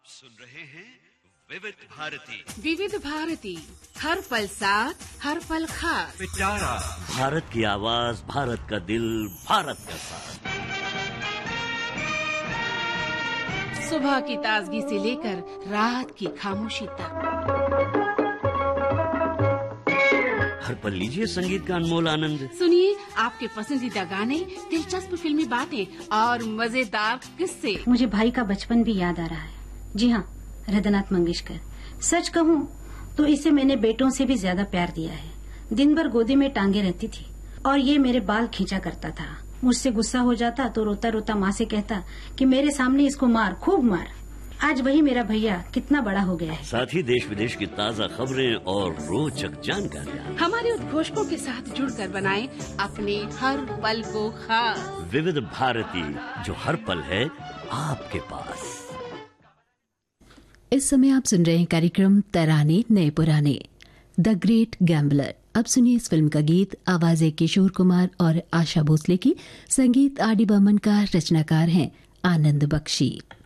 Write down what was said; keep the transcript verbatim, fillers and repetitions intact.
सुन रहे हैं विविध भारती। विविध भारती, हर पल साथ, हर पल खास। पिटारा भारत की आवाज, भारत का दिल, भारत का साथ। सुबह की ताजगी से लेकर रात की खामोशी तक, हर पल लीजिए संगीत का अनमोल आनंद। सुनिए आपके पसंदीदा गाने, दिलचस्प फिल्मी बातें और मजेदार किस्से। मुझे भाई का बचपन भी याद आ रहा है। जी हाँ, हृदयनाथ मंगेशकर। सच कहूँ तो इसे मैंने बेटों से भी ज्यादा प्यार दिया है। दिन भर गोदी में टांगे रहती थी और ये मेरे बाल खींचा करता था। मुझसे गुस्सा हो जाता तो रोता रोता माँ से कहता कि मेरे सामने इसको मार, खूब मार। आज वही मेरा भैया कितना बड़ा हो गया है। साथ ही देश विदेश की ताज़ा खबरें और रोचक जानकारियाँ हमारे उद्घोषकों के साथ जुड़कर बनाएं अपने हर पल को खास। विविध भारती, जो हर पल है आपके पास। इस समय आप सुन रहे हैं कार्यक्रम तराने नए पुराने, द ग्रेट गैम्बलर। अब सुनिए इस फिल्म का गीत। आवाजें किशोर कुमार और आशा भोसले की, संगीत आर डी बर्मन का, रचनाकार हैं आनंद बख्शी।